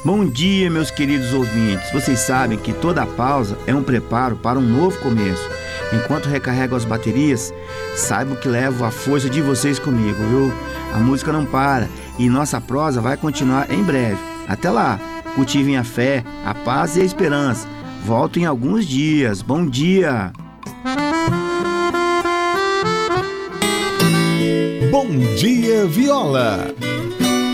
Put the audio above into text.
Bom dia, meus queridos ouvintes. Vocês sabem que toda pausa é um preparo para um novo começo. Enquanto recarrego as baterias, saibam que levo a força de vocês comigo, viu? A música não para e nossa prosa vai continuar em breve. Até lá, cultivem a fé, a paz e a esperança. Volto em alguns dias. Bom dia! Bom dia, Viola!